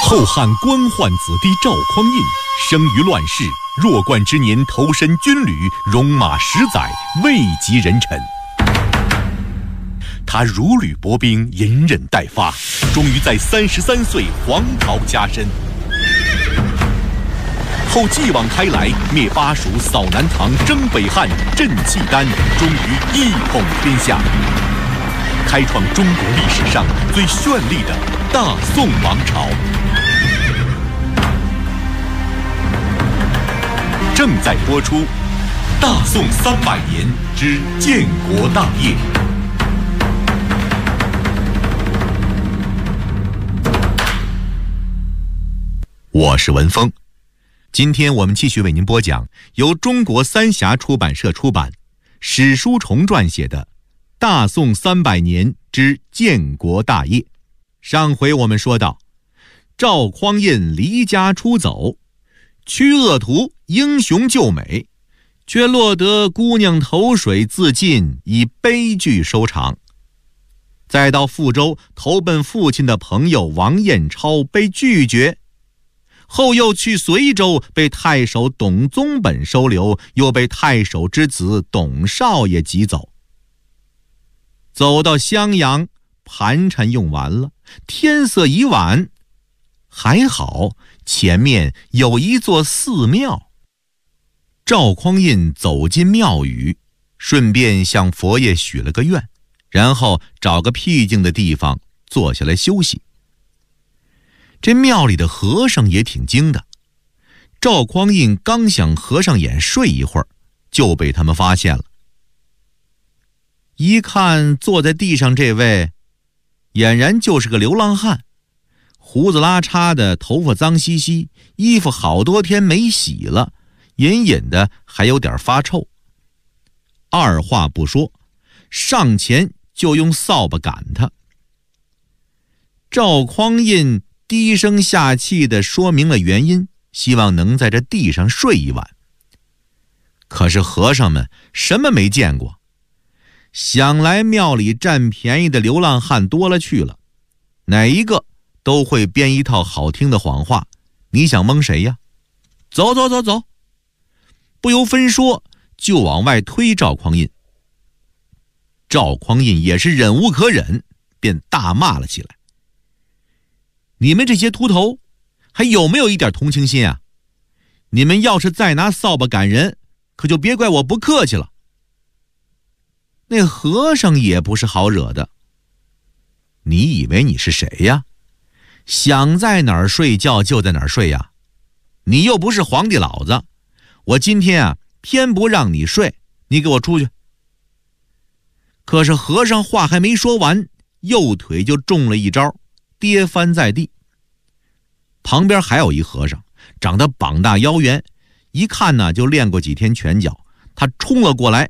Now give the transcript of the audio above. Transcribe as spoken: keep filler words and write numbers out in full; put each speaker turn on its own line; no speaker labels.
后汉官宦子弟赵匡胤生于乱世，弱冠之年投身军旅，戎马十载，位极人臣。他如履薄冰，隐忍待发，终于在三十三岁黄袍加身。后继往开来，灭巴蜀，扫南唐，征北汉，镇契丹，终于一统天下，开创中国历史上最绚丽的大宋王朝。正在播出《大宋三百年之建国大业》。我是文峰，今天我们继续为您播讲由中国三峡出版社出版、史书虫撰写的《大宋三百年之建国大业》。上回我们说到，赵匡胤离家出走，驱恶徒，英雄救美，却落得姑娘投水自尽，以悲剧收场。再到富州投奔父亲的朋友王彦超被拒绝，后又去随州被太守董宗本收留，又被太守之子董少爷挤走。走到襄阳，盘缠用完了，天色已晚，还好前面有一座寺庙。赵匡胤走进庙宇，顺便向佛爷许了个愿，然后找个僻静的地方坐下来休息。这庙里的和尚也挺精的，赵匡胤刚想合上眼睡一会儿，就被他们发现了。一看坐在地上这位，俨然就是个流浪汉，胡子拉碴的，头发脏兮兮，衣服好多天没洗了，隐隐的还有点发臭。二话不说，上前就用扫把赶他。赵匡胤低声下气地说明了原因，希望能在这地上睡一晚。可是和尚们什么没见过，想来庙里占便宜的流浪汉多了去了，哪一个都会编一套好听的谎话，你想蒙谁呀？走走走走，不由分说就往外推赵匡胤。赵匡胤也是忍无可忍，便大骂了起来：你们这些秃头还有没有一点同情心啊？你们要是再拿扫把赶人，可就别怪我不客气了。那和尚也不是好惹的，你以为你是谁呀？想在哪儿睡觉就在哪儿睡呀？你又不是皇帝老子，我今天啊偏不让你睡，你给我出去。可是和尚话还没说完，右腿就中了一招，跌翻在地。旁边还有一和尚，长得膀大腰圆，一看呢就练过几天拳脚，他冲了过来，